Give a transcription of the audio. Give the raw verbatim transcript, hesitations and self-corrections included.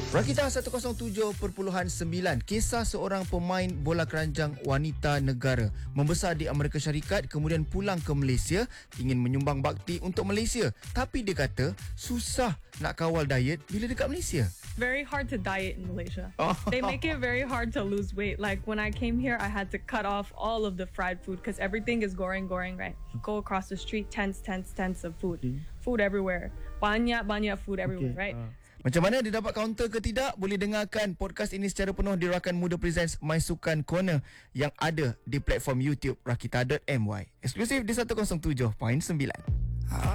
Rakita seratus tujuh perpuluhan sembilan. Kisah seorang pemain bola keranjang wanita negara membesar di Amerika Syarikat, kemudian pulang ke Malaysia, ingin menyumbang bakti untuk Malaysia. Tapi dia kata susah nak kawal diet bila dekat Malaysia. Very hard to diet in Malaysia. Oh. They make it very hard to lose weight. Like when I came here, I had to cut off all of the fried food because everything is goreng goreng, right? Go across the street, tents, tents, tents of food. Food everywhere. Banyak, banyak food everywhere, right? Uh. Macam mana dia dapat counter ke tidak? Boleh dengarkan podcast ini secara penuh di Rakan Muda Presents My Sukan Corner yang ada di platform YouTube rakita dot my. Eksklusif di seratus tujuh perpuluhan sembilan.